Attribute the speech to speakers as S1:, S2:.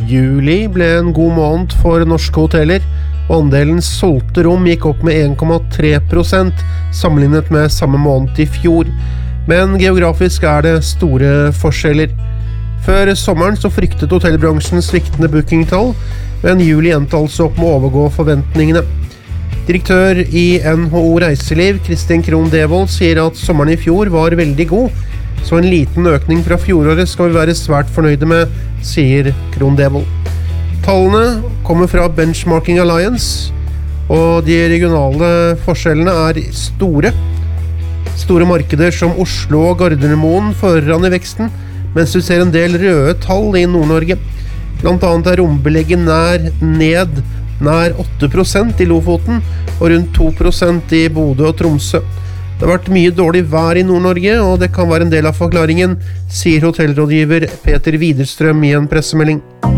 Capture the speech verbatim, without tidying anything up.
S1: Juli ble en god måned for norske hoteller, og andelen solgte rom gikk opp med en komma tre prosent sammenlignet med samme måned i fjor. Men geografisk er det store forskjeller. Før sommeren så fryktet hotellbransjen sviktende bookingtall, men juli endte altså opp med å overgå forventningene. Direktør i N H O Reiseliv, Kristin Krohn Devold, sier at sommeren i fjor var veldig god, så en liten økning fra fjoråret skal vi være svært fornøyde med, sier Krohn Devold. Tallene kommer fra Benchmarking Alliance, og de regionale forskjellene er store. Store markeder som Oslo og Gardermoen foran i veksten, mens vi ser en del røde tall i Nord-Norge. Blant annet er rombelegget nær ned nær åtte prosent i Lofoten og rundt to prosent i Bodø og Tromsø. Det har vært mye dårlig vær i Nord-Norge, og det kan være en del av forklaringen, sier hotellrådgiver Peter Widerstrøm i en pressemelding.